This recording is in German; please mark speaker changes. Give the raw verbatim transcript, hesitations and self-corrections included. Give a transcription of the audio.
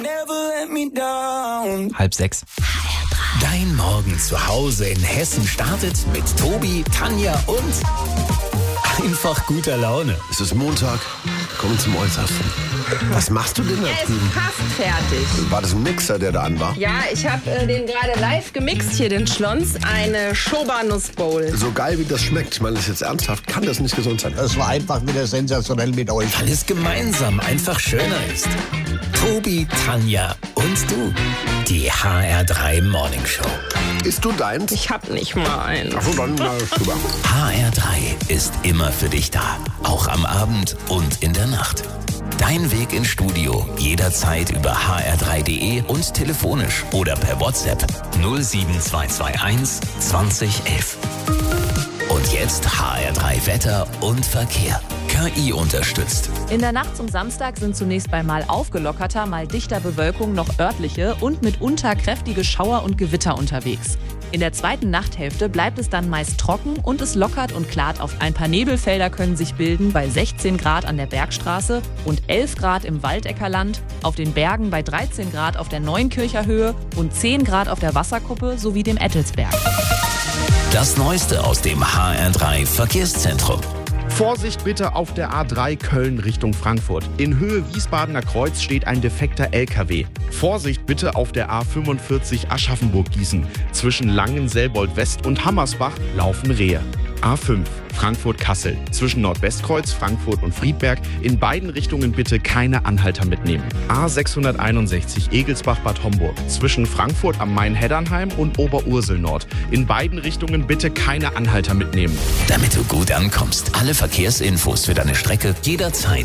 Speaker 1: Halb sechs.
Speaker 2: Dein Morgen zu Hause in Hessen startet mit Tobi, Tanja und einfach guter Laune.
Speaker 3: Es ist Montag, komm zum Äußersten. Was machst du denn da
Speaker 4: Er
Speaker 3: drüben?
Speaker 4: ist fast fertig.
Speaker 3: War das ein Mixer, der da an war?
Speaker 4: Ja, ich habe äh, den gerade live gemixt hier, den Schlons. Eine Schoba-Nuss-Bowl.
Speaker 3: So geil wie das schmeckt, ich meine das jetzt ernsthaft, kann das nicht gesund sein.
Speaker 5: Es war einfach wieder sensationell mit euch.
Speaker 2: Weil es gemeinsam einfach schöner ist. Tobi, Tanja und du. Die H R drei Morning Show.
Speaker 3: Isst du deins?
Speaker 4: Ich hab nicht mal einen.
Speaker 3: Ach so, dann äh, super.
Speaker 2: H R drei ist immer für dich da. Auch am Abend und in der Nacht. Dein Weg ins Studio jederzeit über h r drei punkt d e und telefonisch oder per WhatsApp null sieben zwei zwei eins zwanzig elf. Und jetzt H R drei Wetter und Verkehr. K I unterstützt.
Speaker 6: In der Nacht zum Samstag sind zunächst bei mal aufgelockerter, mal dichter Bewölkung noch örtliche und mitunter kräftige Schauer und Gewitter unterwegs. In der zweiten Nachthälfte bleibt es dann meist trocken und es lockert und klart auf. Ein paar Nebelfelder können sich bilden bei sechzehn Grad an der Bergstraße und elf Grad im Waldeckerland, auf den Bergen bei dreizehn Grad auf der Neunkircher Höhe und zehn Grad auf der Wasserkuppe sowie dem Ettelsberg.
Speaker 2: Das Neueste aus dem H R drei Verkehrszentrum.
Speaker 7: Vorsicht bitte auf der A drei Köln Richtung Frankfurt. In Höhe Wiesbadener Kreuz steht ein defekter L K W. Vorsicht bitte auf der A fünfundvierzig Aschaffenburg-Gießen. Zwischen Langen-Selbold-West und Hammersbach laufen Rehe. A fünf Frankfurt-Kassel. Zwischen Nordwestkreuz, Frankfurt und Friedberg in beiden Richtungen bitte keine Anhalter mitnehmen. A sechshunderteinundsechzig Egelsbach-Bad Homburg. Zwischen Frankfurt am Main-Heddernheim und Oberursel-Nord. In beiden Richtungen bitte keine Anhalter mitnehmen.
Speaker 2: Damit du gut ankommst. Alle Verkehrsinfos für deine Strecke jederzeit